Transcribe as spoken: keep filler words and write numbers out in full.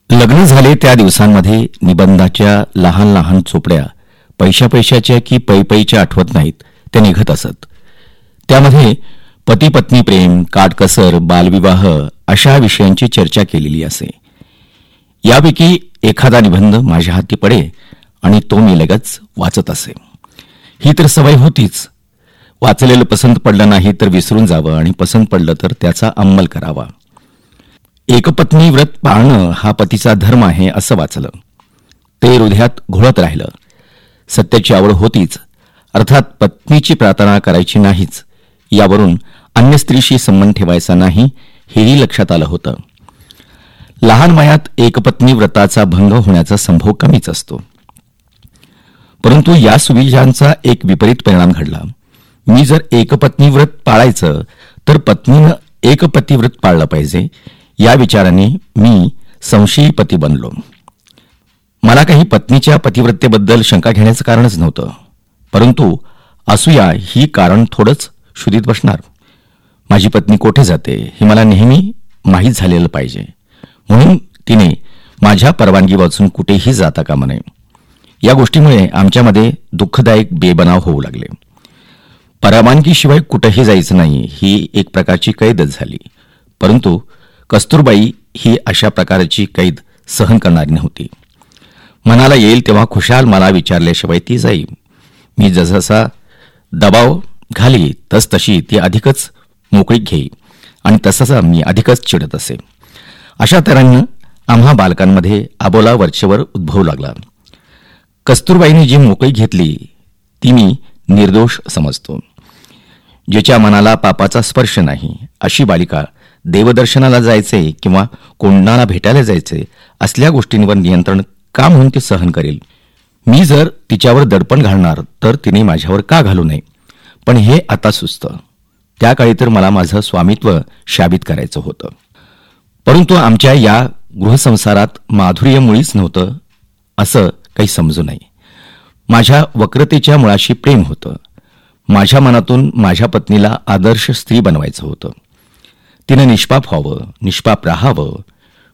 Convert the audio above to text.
लग्न झाले त्या दिवसांमध्ये निबंधाच्या लहान लहान चोपड्या पैशा पैशाच्या की पैपैच्या आठवत नाहीत त्या निघत असत. त्यामध्ये पती पत्नी प्रेम, काटकसर, बालविवाह अशा विषयांची चर्चा केलेली असे. यापैकी एखादा निबंध माझ्या हाती पडे आणि तो मी लगेच वाचत असे. ही तर सवय होतीच. वाचलेलं पसंत पडलं नाही तर विसरून जावं आणि पसंत पडलं तर त्याचा अंमल करावा. एकपत्नी व्रत पाळणं हा पतीचा धर्म आहे असं वाचलं. ते हृदयात घोळत राहिलं. सत्याची आवड होतीच, अर्थात पत्नीची प्रार्थना करायची नाहीच, यावरून अन्य स्त्रीशी संबंध ठेवायचा नाही हेही लक्षात आलं होतं. लहान वयात एकपत्नी व्रताचा भंग होण्याचा संभव कमीच असतो. परंतु या सुविचारांचा एक विपरीत परिणाम घडला. मी जर एकपत्नी व्रत पाळायचं तर पत्नीनं एकपती व्रत पाळलं पाहिजे या विचाराने मी संशयी पती बनलो. मला काही पत्नीच्या पतिव्रतेबद्दल शंका घेण्याचं कारणच नव्हतं, परंतु असूया ही कारण थोडंच शुद्धीत बसणार. माझी पत्नी कोठे जाते हे मला नेहमी माहीत झालेलं पाहिजे, म्हणून तिने माझ्या परवानगी वाचून कुठेही जाता कामा नये. या गोष्टीमुळे आमच्यामध्ये दुःखदायक बेबनाव होऊ लागले. परवानगीशिवाय कुठेही जायचं नाही ही एक प्रकारची कैदच झाली. परंतु कस्तुरबाई ही अशा प्रकारची कैद सहन करणारी नव्हती. मनाला येईल तेव्हा खुशाल मला विचारल्याशिवाय ती जाई. मी जसजसा दबाव घाली तस तशी ती अधिकच मोकळीक घेई आणि तसंच मी अधिकच चिडत असे. अशा तऱ्हेनं आम्हा बालकांमध्ये आबोला वरचेवर उद्भवू लागला. कस्तुरबाईने जी मोकळीक घेतली ती मी निर्दोष समजतो. ज्याच्या मनाला पापाचा स्पर्श नाही अशी बालिका देवदर्शनाला जायचे किंवा कोणाला भेटायला जायचे असल्या गोष्टींवर नियंत्रण का म्हणून ती सहन करेल. मी जर तिच्यावर दडपण घालणार तर तिने माझ्यावर का घालू नये. पण हे आता सुचतं. त्या काळी तर मला माझं स्वामित्व शाबित करायचं होतं. परंतु आमच्या या गृहसंसारात माधुर्य मुळीच नव्हतं असं काही समजू नये. माझ्या वक्रतेच्या मुळाशी प्रेम होतं. माझ्या मनातून माझ्या पत्नीला आदर्श स्त्री बनवायचं होतं. तिनं निष्पाप व्हावं, निष्पाप राहावं,